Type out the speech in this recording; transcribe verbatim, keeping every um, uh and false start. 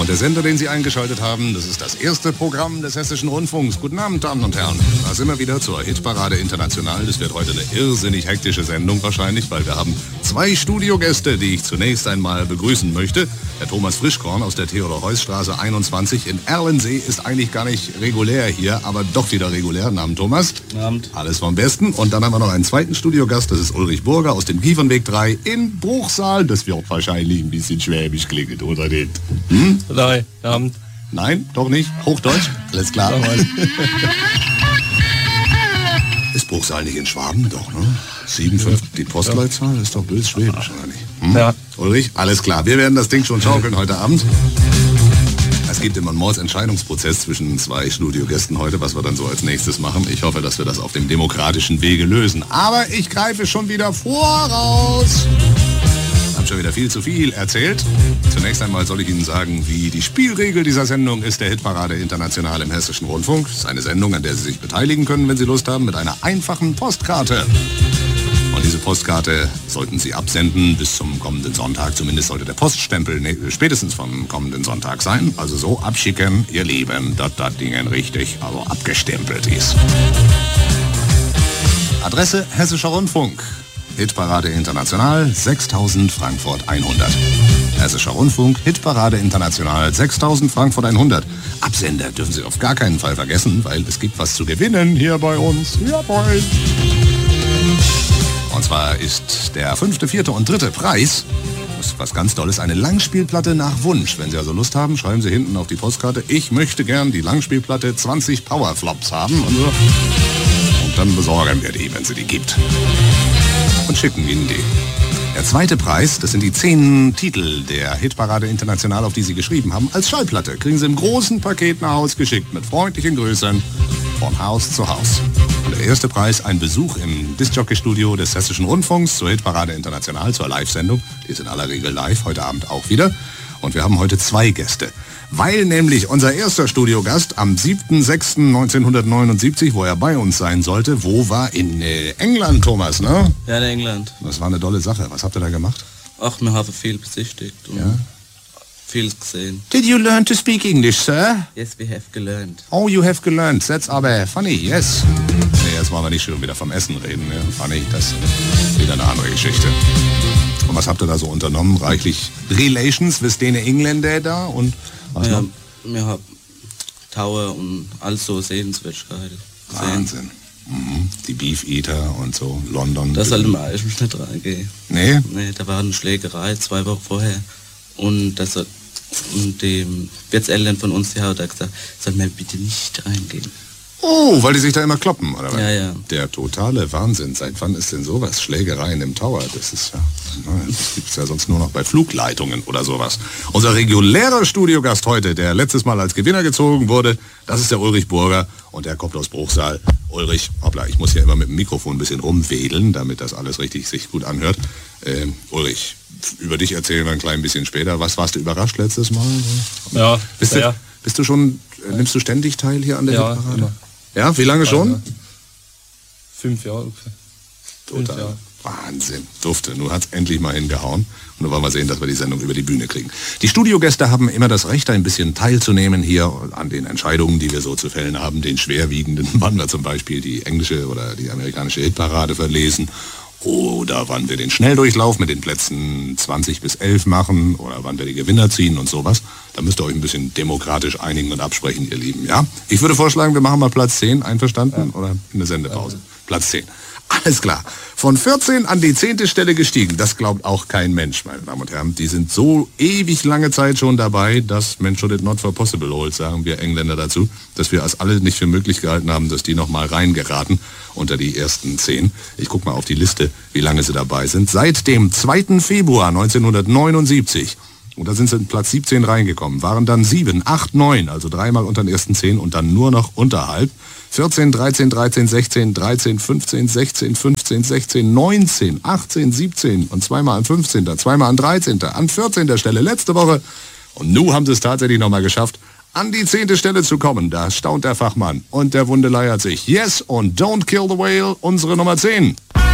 Und der Sender, den Sie eingeschaltet haben, das ist das erste Programm des Hessischen Rundfunks. Guten Abend, Damen und Herren. Da sind wir wieder zur Hitparade International. Das wird heute eine irrsinnig hektische Sendung wahrscheinlich, weil wir haben zwei Studiogäste, die ich zunächst einmal begrüßen möchte. Der Thomas Frischkorn aus der Theodor-Heuss-Straße einundzwanzig in Erlensee ist eigentlich gar nicht regulär hier, aber doch wieder regulär. Guten Abend, Thomas. Guten Abend. Alles vom Besten. Und dann haben wir noch einen zweiten Studiogast, das ist Ulrich Burger aus dem Kiefernweg drei in Bruchsal. Das wird wahrscheinlich ein bisschen schwäbisch klingen, oder nicht? Hm? Nein, Abend. Nein, doch nicht. Hochdeutsch? Alles klar. Ist Bruchsal nicht in Schwaben? Doch, ne? sieben fünf, die Postleitzahl ist doch bös schwäbisch, oder nicht? Hm? Ja. Ulrich, alles klar. Wir werden das Ding schon schaukeln heute Abend. Es gibt immer einen Mordsentscheidungsprozess zwischen zwei Studiogästen heute, was wir dann so als nächstes machen. Ich hoffe, dass wir das auf dem demokratischen Wege lösen. Aber ich greife schon wieder voraus. Ich habe schon wieder viel zu viel erzählt. Zunächst einmal soll ich Ihnen sagen, wie die Spielregel dieser Sendung ist, der Hitparade International im Hessischen Rundfunk. Das ist eine Sendung, an der Sie sich beteiligen können, wenn Sie Lust haben, mit einer einfachen Postkarte. Und diese Postkarte sollten Sie absenden bis zum kommenden Sonntag. Zumindest sollte der Poststempel ne, spätestens vom kommenden Sonntag sein. Also so abschicken, Ihr Lieben, dass das Ding richtig, also abgestempelt ist. Adresse Hessischer Rundfunk. Hitparade International, sechstausend Frankfurt hundert. Hessischer Rundfunk, Hitparade International, sechstausend Frankfurt hundert. Absender dürfen Sie auf gar keinen Fall vergessen, weil es gibt was zu gewinnen hier bei uns. Jawohl. Und zwar ist der fünfte, vierte und dritte Preis, das ist was ganz Tolles, eine Langspielplatte nach Wunsch. Wenn Sie also Lust haben, schreiben Sie hinten auf die Postkarte, ich möchte gern die Langspielplatte zwanzig Powerflops haben. Und, so. Und dann besorgen wir die, wenn sie die gibt. Und schicken Ihnen die. Der zweite Preis, das sind die zehn Titel der Hitparade International, auf die Sie geschrieben haben, als Schallplatte. Kriegen Sie im großen Paket nach Hause geschickt mit freundlichen Grüßen von Haus zu Haus. Und der erste Preis, ein Besuch im Discjockey-Studio des Hessischen Rundfunks zur Hitparade International, zur Live-Sendung. Die ist in aller Regel live, heute Abend auch wieder. Und wir haben heute zwei Gäste. Weil nämlich unser erster Studiogast am siebten sechsten neunzehnhundertneunundsiebzig, wo er bei uns sein sollte, wo war? In äh, England, Thomas, ne? Ja, in England. Das war eine tolle Sache. Was habt ihr da gemacht? Ach, wir haben viel besichtigt und ja? viel gesehen. Did you learn to speak English, sir? Yes, we have gelernt. Oh, you have gelernt. That's aber funny, yes. Nee, jetzt wollen wir nicht schon wieder vom Essen reden. Ja? Funny, das ist wieder eine andere Geschichte. Und was habt ihr da so unternommen? Reichlich Relations, wisst ihr, Engländer da und was ja, noch? Wir haben Tower und all so Sehenswürdigkeiten. Wahnsinn. Mhm. Die Beef Eater und so, London. Das sollte man eigentlich nicht reingehen. Nee? Nee, da war eine Schlägerei zwei Wochen vorher. Und das hat, und dem Wirtseltern von uns, die hat da gesagt, soll mir bitte nicht reingehen. Oh, weil die sich da immer kloppen, oder was? Ja, ja. Der totale Wahnsinn. Seit wann ist denn sowas? Schlägereien im Tower, das ist ja, das gibt's ja sonst nur noch bei Flugleitungen oder sowas. Unser regulärer Studiogast heute, der letztes Mal als Gewinner gezogen wurde, das ist der Ulrich Burger und der kommt aus Bruchsal. Ulrich, hoppla, ich muss ja immer mit dem Mikrofon ein bisschen rumwedeln, damit das alles richtig sich gut anhört. Ähm, Ulrich, über dich erzählen wir ein klein bisschen später. Was warst du überrascht letztes Mal? Ja, bist du, bist du schon, äh, nimmst du ständig teil hier an der ja, Hitparade? Immer. Ja, wie lange schon? Ja. Fünf Jahre. Okay. Total. Fünf Jahre. Wahnsinn. Dufte. Nun hat es endlich mal hingehauen. Und nun wollen wir sehen, dass wir die Sendung über die Bühne kriegen. Die Studiogäste haben immer das Recht, ein bisschen teilzunehmen hier an den Entscheidungen, die wir so zu fällen haben. Den schwerwiegenden, wann wir zum Beispiel die englische oder die amerikanische Hitparade verlesen. Oder wann wir den Schnelldurchlauf mit den Plätzen zwanzig bis elf machen oder wann wir die Gewinner ziehen und sowas. Da müsst ihr euch ein bisschen demokratisch einigen und absprechen, ihr Lieben. Ja? Ich würde vorschlagen, wir machen mal Platz zehn, einverstanden? Ja. Oder eine Sendepause? Ja. Platz zehn. Alles klar. Von vierzehn an die zehnte Stelle gestiegen. Das glaubt auch kein Mensch, meine Damen und Herren. Die sind so ewig lange Zeit schon dabei, dass man should it not for possible hold, sagen wir Engländer dazu, dass wir es alle nicht für möglich gehalten haben, dass die noch mal reingeraten unter die ersten zehn. Ich gucke mal auf die Liste, wie lange sie dabei sind. Seit dem zweiten Februar neunzehnhundertneunundsiebzig. Und da sind sie in Platz siebzehn reingekommen. Waren dann sieben, acht, neun, also dreimal unter den ersten zehn und dann nur noch unterhalb. vierzehn, dreizehn, dreizehn, sechzehn, dreizehn, fünfzehn, sechzehn, fünfzehn, sechzehn, neunzehn, achtzehn, siebzehn und zweimal an fünfzehnter, zweimal an dreizehnter, an vierzehnter Stelle letzte Woche. Und nun haben sie es tatsächlich nochmal geschafft, an die zehnte Stelle zu kommen. Da staunt der Fachmann und der Wunde leiert sich. Yes und Don't Kill the Whale, unsere Nummer zehn.